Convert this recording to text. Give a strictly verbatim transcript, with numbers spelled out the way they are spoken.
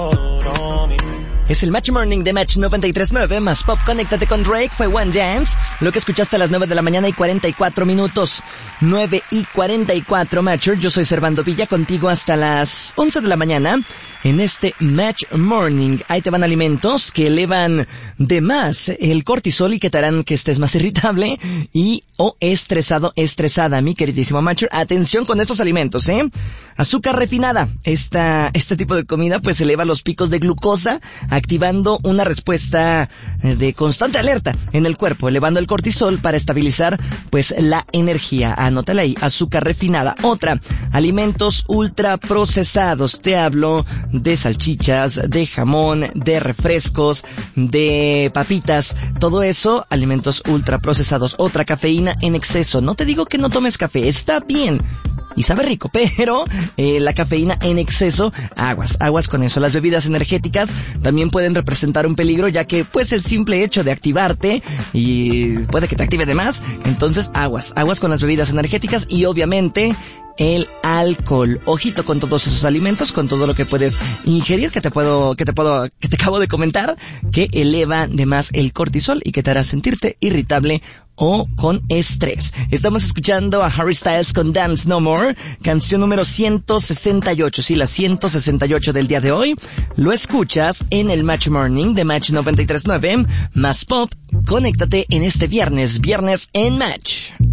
Es el Match Morning de Match noventa y tres punto nueve, más pop. Conéctate con Drake, fue One Dance. Lo que escuchaste a las nueve de la mañana y cuarenta y cuatro minutos. nueve y cuarenta y cuatro, Matcher. Yo soy Servando Villa, contigo hasta las once de la mañana en este Match Morning. Ahí te van alimentos que elevan de más el cortisol y que te harán que estés más irritable y o estresado, estresada, mi queridísimo Matcher. Atención con estos alimentos, ¿eh? Azúcar refinada. Esta, este tipo de comida pues eleva los picos de glucosa, activando una respuesta de constante alerta en el cuerpo, elevando el cortisol para estabilizar pues la energía. Anótala ahí, azúcar refinada. Otra, alimentos ultraprocesados. Te hablo de salchichas, de jamón, de refrescos, de papitas, todo eso, alimentos ultraprocesados. Otra, cafeína en exceso. No te digo que no tomes café, está bien y sabe rico, pero eh, la cafeína en exceso, aguas, aguas con eso. Las bebidas energéticas también pueden representar un peligro, ya que pues el simple hecho de activarte y puede que te active de más, entonces aguas, aguas con las bebidas energéticas y obviamente el alcohol. Ojito con todos esos alimentos, con todo lo que puedes ingerir, que te puedo, que te puedo, que te acabo de comentar, que eleva de más el cortisol y que te hará sentirte irritable o con estrés. Estamos escuchando a Harry Styles con Dance No More, canción número ciento sesenta y ocho, sí, la ciento sesenta y ocho del día de hoy. Lo escuchas en el Match Morning de Match noventa y tres punto nueve, más pop. Conéctate en este viernes, viernes en Match.